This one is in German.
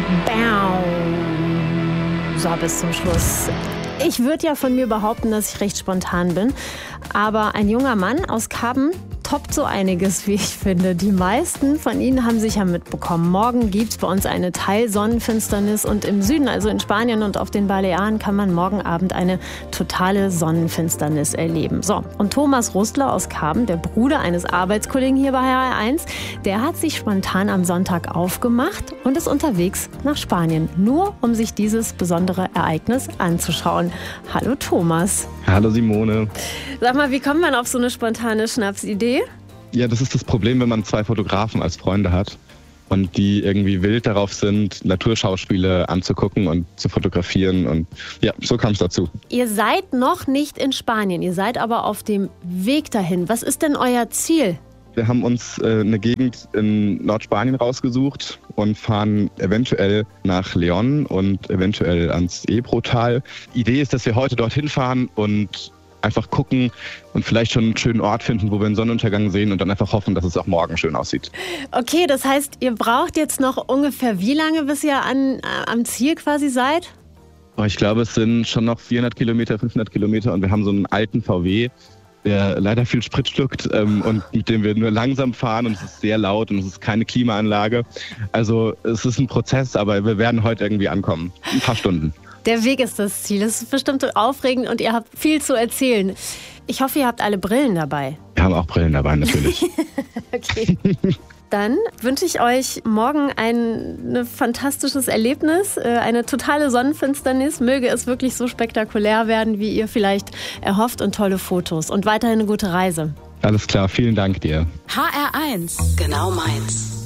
Bam. So, bis zum Schluss. Ich würde ja von mir behaupten, dass ich recht spontan bin. Aber ein junger Mann aus Karben toppt so einiges, wie ich finde. Die meisten von Ihnen haben sicher mitbekommen. Morgen gibt es bei uns eine Teilsonnenfinsternis und im Süden, also in Spanien und auf den Balearen, kann man morgen Abend eine totale Sonnenfinsternis erleben. So, und Thomas Rustler aus Karben, der Bruder eines Arbeitskollegen hier bei HR1, der hat sich spontan am Sonntag aufgemacht und ist unterwegs nach Spanien, nur um sich dieses besondere Ereignis anzuschauen. Hallo Thomas. Hallo Simone. Sag mal, wie kommt man auf so eine spontane Schnapsidee? Ja, das ist das Problem, wenn man 2 Fotografen als Freunde hat und die irgendwie wild darauf sind, Naturschauspiele anzugucken und zu fotografieren. Und ja, so kam es dazu. Ihr seid noch nicht in Spanien, ihr seid aber auf dem Weg dahin. Was ist denn euer Ziel? Wir haben uns eine Gegend in Nordspanien rausgesucht und fahren eventuell nach León und eventuell ans Ebrotal. Idee ist, dass wir heute dorthin fahren und einfach gucken und vielleicht schon einen schönen Ort finden, wo wir einen Sonnenuntergang sehen und dann einfach hoffen, dass es auch morgen schön aussieht. Okay, das heißt, ihr braucht jetzt noch ungefähr wie lange, bis ihr am Ziel quasi seid? Ich glaube, es sind schon noch 400 Kilometer, 500 Kilometer und wir haben so einen alten VW, der leider viel Sprit schluckt und mit dem wir nur langsam fahren und es ist sehr laut und es ist keine Klimaanlage. Also es ist ein Prozess, aber wir werden heute irgendwie ankommen. Ein paar Stunden. Der Weg ist das Ziel. Es ist bestimmt aufregend und ihr habt viel zu erzählen. Ich hoffe, ihr habt alle Brillen dabei. Wir haben auch Brillen dabei, natürlich. Okay. Dann wünsche ich euch morgen ein fantastisches Erlebnis, eine totale Sonnenfinsternis. Möge es wirklich so spektakulär werden, wie ihr vielleicht erhofft und tolle Fotos. Und weiterhin eine gute Reise. Alles klar, vielen Dank dir. HR1, genau meins.